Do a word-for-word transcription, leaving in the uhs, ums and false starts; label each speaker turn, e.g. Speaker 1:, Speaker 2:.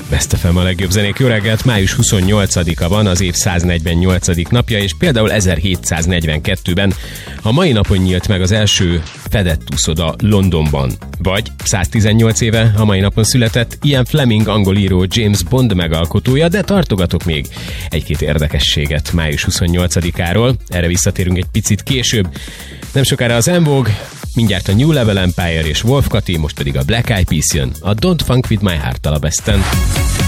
Speaker 1: Best ef em a legjobb zenék. Jó reggelt, május huszonnyolcadika van, az év száznegyvennyolcadik napja, és például ezerhétszáznegyvenkettőben a mai napon nyílt meg az első fedett uszoda Londonban. Vagy száztizennyolc éve a mai napon született Ian Fleming angol író James Bond megalkotója, de tartogatok még egy-két érdekességet május huszonnyolcadikáról. Erre visszatérünk egy picit később. Nem sokára az En Vogue, mindjárt a New Level Empire és Wolf Kati, most pedig a Black Eyed Peas jön, a Don't Funk With My Heart-tal a Besten.